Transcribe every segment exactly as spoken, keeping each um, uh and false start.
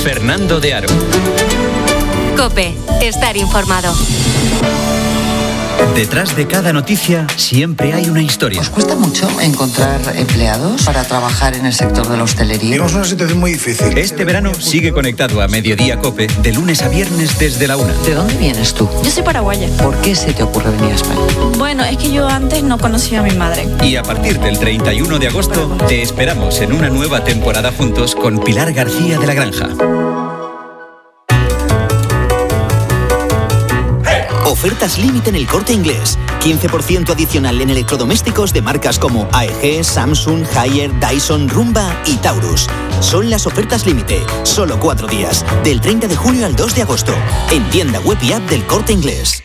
Fernando de Aro. COPE. Estar informado. Detrás de cada noticia siempre hay una historia. ¿Os cuesta mucho encontrar empleados para trabajar en el sector de la hostelería? Tenemos una situación muy difícil. Este verano sigue conectado a Mediodía COPE de lunes a viernes desde la una. ¿De dónde vienes tú? Yo soy paraguaya. ¿Por qué se te ocurre venir a España? Bueno, es que yo antes no conocía a mi madre. Y a partir del treinta y uno de agosto te esperamos en una nueva temporada juntos con Pilar García de la Granja. Ofertas límite en El Corte Inglés. quince por ciento adicional en electrodomésticos de marcas como A E G, Samsung, Haier, Dyson, Rumba y Taurus. Son las ofertas límite. Solo cuatro días. Del treinta de julio al dos de agosto. En tienda web y app del Corte Inglés.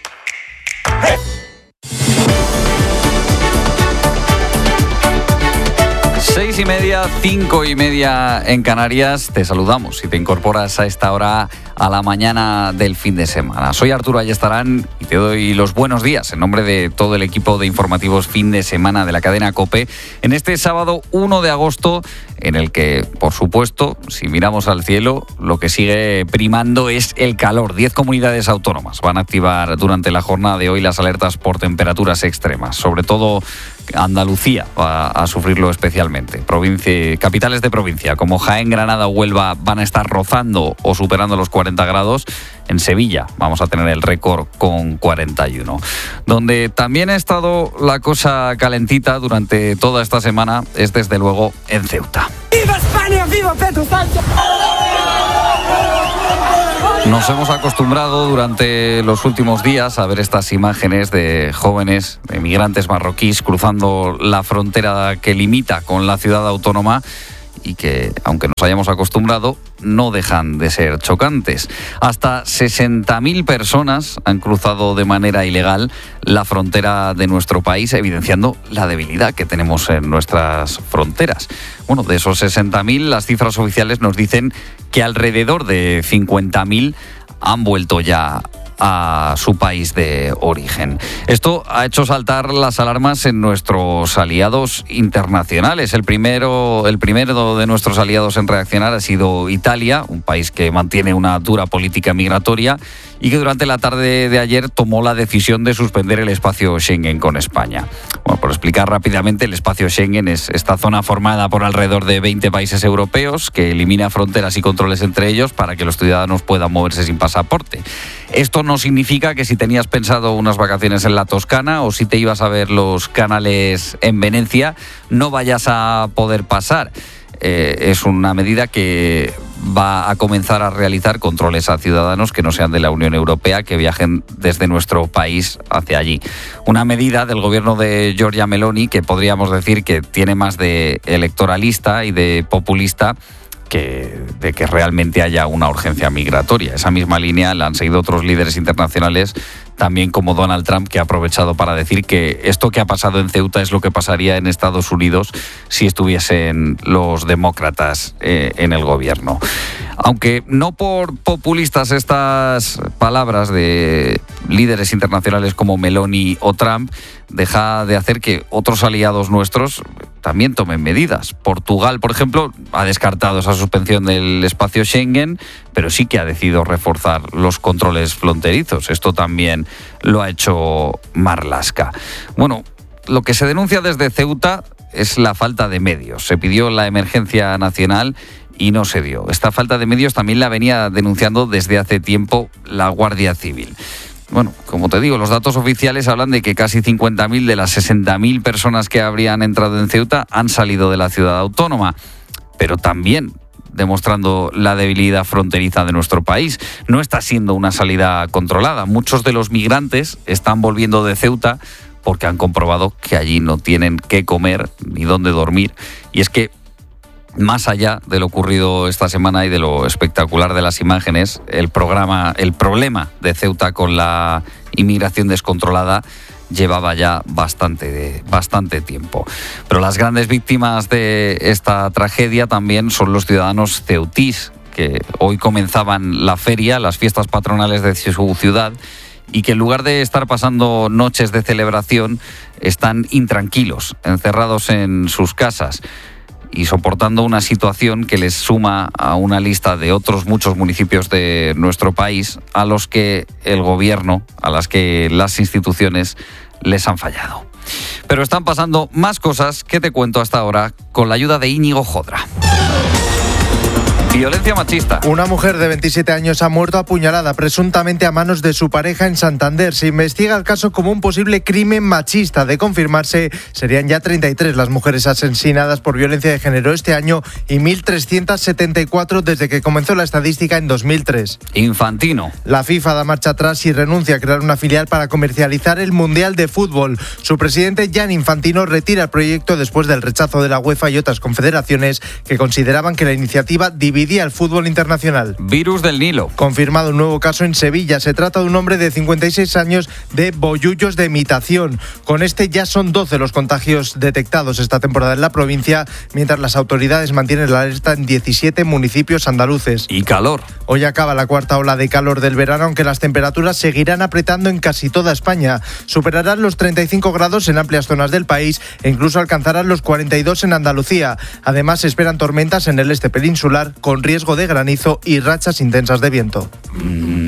Seis y media, cinco y media en Canarias. Te saludamos si te incorporas a esta hora a la mañana del fin de semana. Soy Arturo Ayestarán y te doy los buenos días en nombre de todo el equipo de informativos fin de semana de la cadena COPE en este sábado uno de agosto, en el que, por supuesto, si miramos al cielo, lo que sigue primando es el calor. Diez comunidades autónomas van a activar durante la jornada de hoy las alertas por temperaturas extremas. Sobre todo Andalucía va a sufrirlo especialmente. Provincia, capitales de provincia como Jaén, Granada o Huelva van a estar rozando o superando los cuarenta grados. En Sevilla vamos a tener el récord con cuarenta y uno. Donde también ha estado la cosa calentita durante toda esta semana es desde luego en Ceuta. ¡Viva España! ¡Viva Pedro Sánchez! Nos hemos acostumbrado durante los últimos días a ver estas imágenes de jóvenes, de migrantes marroquíes cruzando la frontera que limita con la ciudad autónoma y que, aunque nos hayamos acostumbrado, no dejan de ser chocantes. Hasta sesenta mil personas han cruzado de manera ilegal la frontera de nuestro país, evidenciando la debilidad que tenemos en nuestras fronteras. Bueno, de esos sesenta mil, las cifras oficiales nos dicen que alrededor de cincuenta mil han vuelto ya a su país de origen. Esto ha hecho saltar las alarmas en nuestros aliados internacionales. El primero, el primero de nuestros aliados en reaccionar ha sido Italia, un país que mantiene una dura política migratoria y que durante la tarde de ayer tomó la decisión de suspender el espacio Schengen con España. Bueno, por explicar rápidamente, el espacio Schengen es esta zona formada por alrededor de veinte países europeos que elimina fronteras y controles entre ellos para que los ciudadanos puedan moverse sin pasaporte. Esto no significa que si tenías pensado unas vacaciones en la Toscana o si te ibas a ver los canales en Venecia, no vayas a poder pasar. Eh, es una medida que va a comenzar a realizar controles a ciudadanos que no sean de la Unión Europea, que viajen desde nuestro país hacia allí. Una medida del gobierno de Giorgia Meloni que podríamos decir que tiene más de electoralista y de populista que de que realmente haya una urgencia migratoria. Esa misma línea la han seguido otros líderes internacionales, también como Donald Trump, que ha aprovechado para decir que esto que ha pasado en Ceuta es lo que pasaría en Estados Unidos si estuviesen los demócratas eh, en el gobierno. Aunque no por populistas estas palabras de líderes internacionales como Meloni o Trump, deja de hacer que otros aliados nuestros también tomen medidas. Portugal, por ejemplo, ha descartado esa suspensión del espacio Schengen, pero sí que ha decidido reforzar los controles fronterizos. Esto también lo ha hecho Marlaska. Bueno, lo que se denuncia desde Ceuta es la falta de medios. Se pidió la emergencia nacional y no se dio. Esta falta de medios también la venía denunciando desde hace tiempo la Guardia Civil. Bueno, como te digo, los datos oficiales hablan de que casi cincuenta mil de las sesenta mil personas que habrían entrado en Ceuta han salido de la ciudad autónoma, pero también demostrando la debilidad fronteriza de nuestro país. No está siendo una salida controlada. Muchos de los migrantes están volviendo de Ceuta porque han comprobado que allí no tienen qué comer ni dónde dormir. Y es que, más allá de lo ocurrido esta semana y de lo espectacular de las imágenes, el programa, el problema de Ceuta con la inmigración descontrolada llevaba ya bastante, bastante tiempo. Pero las grandes víctimas de esta tragedia también son los ciudadanos ceutís, que hoy comenzaban la feria, las fiestas patronales de su ciudad, y que en lugar de estar pasando noches de celebración, están intranquilos, encerrados en sus casas. y soportando una situación que les suma a una lista de otros muchos municipios de nuestro país a los que el gobierno, a las que las instituciones les han fallado. Pero están pasando más cosas que te cuento hasta ahora con la ayuda de Íñigo Jodra. Violencia machista. Una mujer de veintisiete años ha muerto apuñalada presuntamente a manos de su pareja en Santander. Se investiga el caso como un posible crimen machista. De confirmarse, serían ya treinta y tres las mujeres asesinadas por violencia de género este año y mil trescientas setenta y cuatro desde que comenzó la estadística en dos mil tres. Infantino. La FIFA da marcha atrás y renuncia a crear una filial para comercializar el Mundial de Fútbol. Su presidente, Gianni Infantino, retira el proyecto después del rechazo de la UEFA y otras confederaciones que consideraban que la iniciativa dividía el fútbol internacional. Virus del Nilo. Confirmado un nuevo caso en Sevilla. Se trata de un hombre de cincuenta y seis años de bollullos de imitación. Con este ya son doce los contagios detectados esta temporada en la provincia, mientras las autoridades mantienen la alerta en diecisiete municipios andaluces. Y calor. Hoy acaba la cuarta ola de calor del verano, aunque las temperaturas seguirán apretando en casi toda España. Superarán los treinta y cinco grados en amplias zonas del país e incluso alcanzarán los cuarenta y dos en Andalucía. Además, se esperan tormentas en el este peninsular con riesgo de granizo y rachas intensas de viento. Mm.